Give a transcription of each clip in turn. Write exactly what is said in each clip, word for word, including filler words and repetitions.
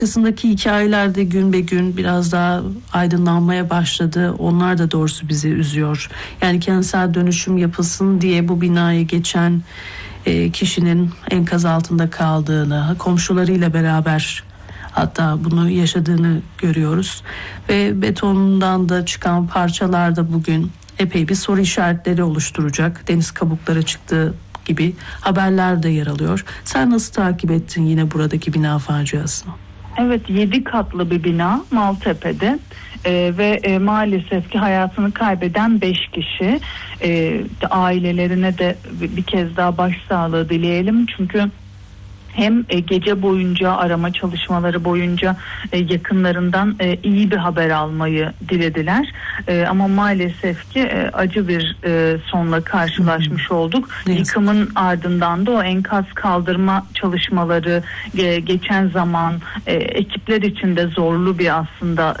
Arkasındaki hikayeler de gün be gün biraz daha aydınlanmaya başladı. Onlar da doğrusu bizi üzüyor. Yani kentsel dönüşüm yapılsın diye bu binayı geçen e, kişinin enkaz altında kaldığını, komşularıyla beraber hatta bunu yaşadığını görüyoruz. Ve betondan da çıkan parçalar da bugün epey bir soru işaretleri oluşturacak. Deniz kabukları çıktığı gibi haberler de yer alıyor. Sen nasıl takip ettin yine buradaki bina faciasını? Evet, yedi katlı bir bina Maltepe'de ee, ve e, maalesef ki hayatını kaybeden beş kişi. Ee, ailelerine de bir kez daha başsağlığı dileyelim, çünkü hem gece boyunca arama çalışmaları boyunca yakınlarından iyi bir haber almayı dilediler. Ama maalesef ki acı bir sonla karşılaşmış olduk. Neyse. Yıkımın ardından da o enkaz kaldırma çalışmaları geçen zaman ekipler için de zorlu bir aslında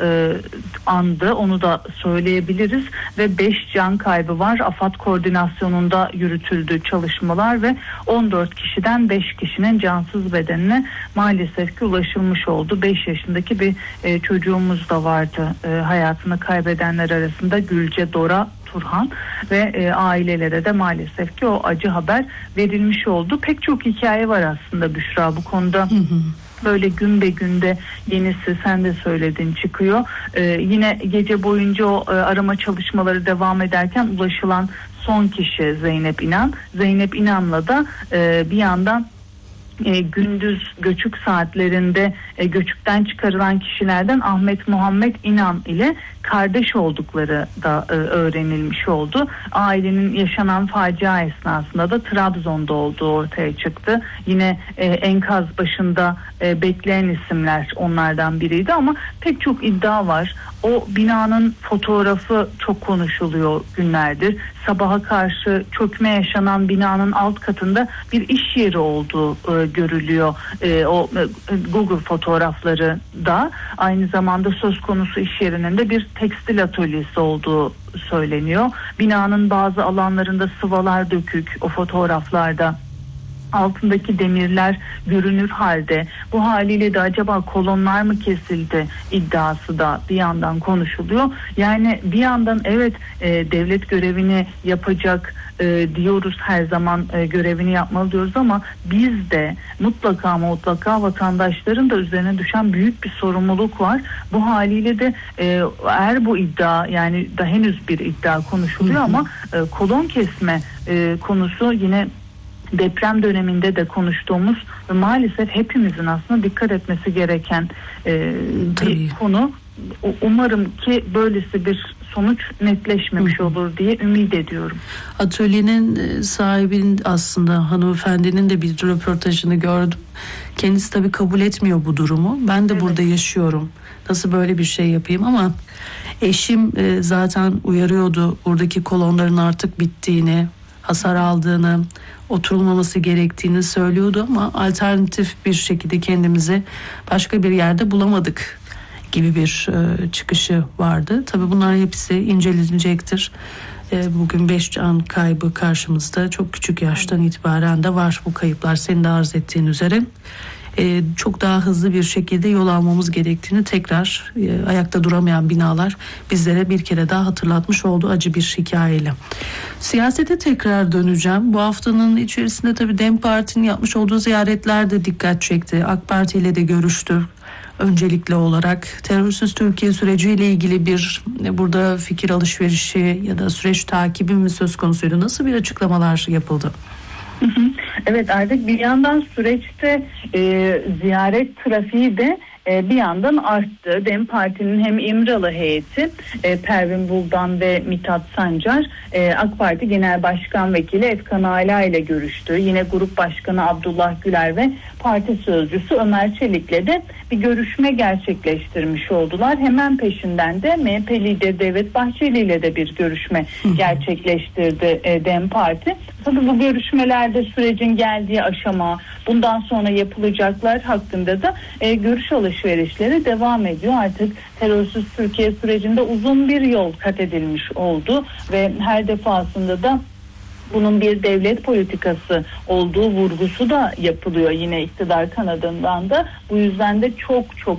andı. Onu da söyleyebiliriz ve beş can kaybı var. AFAD koordinasyonunda yürütüldü çalışmalar ve on dört kişiden beş kişinin can bedenine maalesef ki ulaşılmış oldu. beş yaşındaki bir e, çocuğumuz da vardı e, hayatını kaybedenler arasında, Gülce Dora Turhan ve e, ailelere de maalesef ki o acı haber verilmiş oldu. Pek çok hikaye var aslında Büşra bu konuda. Hı hı. Böyle gün be günde yenisi, sen de söyledin, çıkıyor. Ee, yine gece boyunca o e, arama çalışmaları devam ederken ulaşılan son kişi Zeynep İnan. Zeynep İnan'la da e, bir yandan E, gündüz göçük saatlerinde e, göçükten çıkarılan kişilerden Ahmet Muhammed İnan ile kardeş oldukları da e, öğrenilmiş oldu. Ailenin yaşanan facia esnasında da Trabzon'da olduğu ortaya çıktı. Yine e, enkaz başında e, bekleyen isimler onlardan biriydi ama pek çok iddia var. O binanın fotoğrafı çok konuşuluyor günlerdir. Sabaha karşı çökme yaşanan binanın alt katında bir iş yeri olduğu e, görülüyor. E, o e, Google fotoğrafları da aynı zamanda söz konusu iş yerinin de bir tekstil atölyesi olduğu söyleniyor. Binanın bazı alanlarında sıvalar dökük o fotoğraflarda. Altındaki demirler görünür halde. Bu haliyle de acaba kolonlar mı kesildi iddiası da bir yandan konuşuluyor. Yani bir yandan evet e, devlet görevini yapacak e, diyoruz, her zaman e, görevini yapmalı diyoruz ama biz de mutlaka ama mutlaka vatandaşların da üzerine düşen büyük bir sorumluluk var. Bu haliyle de e, eğer bu iddia, yani da henüz bir iddia konuşuluyor, hı hı. ama e, kolon kesme e, konusu yine deprem döneminde de konuştuğumuz ve maalesef hepimizin aslında dikkat etmesi gereken e, bir konu. Umarım ki böylesi bir sonuç netleşmemiş Hı. olur diye ümit ediyorum. Atölyenin sahibinin, aslında hanımefendinin de bir röportajını gördüm. Kendisi tabii kabul etmiyor bu durumu. Ben de evet. burada yaşıyorum. Nasıl böyle bir şey yapayım, ama eşim zaten uyarıyordu buradaki kolonların artık bittiğini, hasar aldığını, oturulmaması gerektiğini söylüyordu ama alternatif bir şekilde kendimizi başka bir yerde bulamadık gibi bir e, çıkışı vardı. Tabii bunlar hepsi incelenecektir. E, bugün beş can kaybı karşımızda, çok küçük yaştan itibaren de var bu kayıplar, senin de arz ettiğin üzere. Ee, çok daha hızlı bir şekilde yol almamız gerektiğini tekrar e, ayakta duramayan binalar bizlere bir kere daha hatırlatmış oldu acı bir hikayeyle. Siyasete tekrar döneceğim. Bu haftanın içerisinde tabii DEM Parti'nin yapmış olduğu ziyaretler de dikkat çekti. AK Parti ile de görüştü. Öncelikli olarak terörsüz Türkiye süreciyle ilgili bir burada fikir alışverişi ya da süreç takibi mi söz konusuydu? Nasıl bir açıklamalar yapıldı? Evet, artık bir yandan süreçte e, ziyaret trafiği de e, bir yandan arttı. DEM Parti'nin hem İmralı heyeti e, Pervin Buldan ve Mithat Sancar, e, AK Parti Genel Başkan Vekili Efkan Ala ile görüştü. Yine Grup Başkanı Abdullah Güler ve Parti Sözcüsü Ömer Çelik'le de bir görüşme gerçekleştirmiş oldular. Hemen peşinden de M H P lideri Devlet Bahçeli ile de bir görüşme gerçekleştirdi e, DEM Parti. Tabii bu görüşmelerde sürecin geldiği aşama, bundan sonra yapılacaklar hakkında da e, görüş alışverişleri devam ediyor. Artık terörsüz Türkiye sürecinde uzun bir yol kat edilmiş oldu ve her defasında da bunun bir devlet politikası olduğu vurgusu da yapılıyor yine iktidar kanadından da. Bu yüzden de çok çok